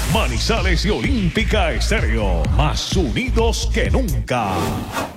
Manizales y Olímpica Estéreo, más unidos que nunca.